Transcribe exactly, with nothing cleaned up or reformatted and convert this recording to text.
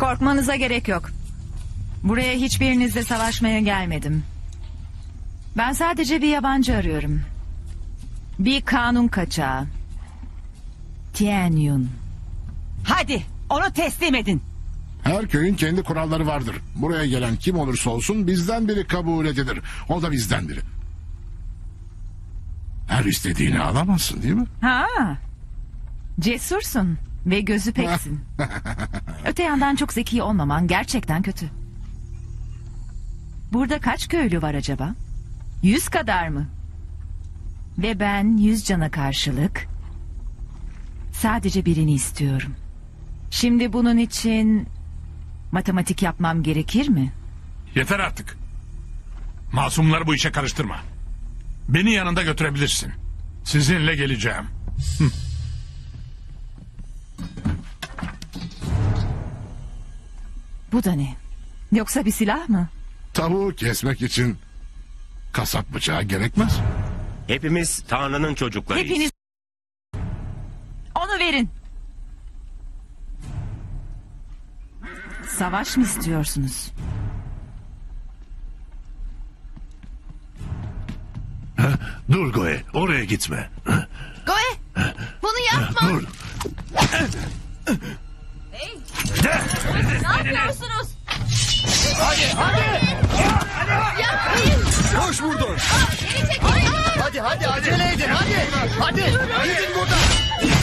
Korkmanıza gerek yok. Buraya hiçbirinizle savaşmaya gelmedim. Ben sadece bir yabancı arıyorum. Bir kanun kaçağı. Tian Yun. Hadi onu teslim edin. Her köyün kendi kuralları vardır. Buraya gelen kim olursa olsun bizden biri kabul edilir. O da bizden biri. Her istediğini alamazsın değil mi? Ha. Cesursun ve gözü peksin. Öte yandan çok zeki olmaman gerçekten kötü. Burada kaç köylü var acaba? Yüz kadar mı? Ve ben yüz cana karşılık sadece birini istiyorum. Şimdi bunun için matematik yapmam gerekir mi? Yeter artık. Masumları bu işe karıştırma. Beni yanında götürebilirsin. Sizinle geleceğim. Bu da ne? Yoksa bir silah mı? Tavuğu kesmek için kasap bıçağı gerekmez. Hepimiz Tanrı'nın çocuklarıyız. Hepiniz... Onu verin. Savaş mı istiyorsunuz? Dur Goe, oraya gitme. Goe, bunu yapma. Dur. Ne yapıyorsunuz? Koş buradan. Geri çekilin. Hadi hadi acele edin hadi. Hadi. Gidin buradan.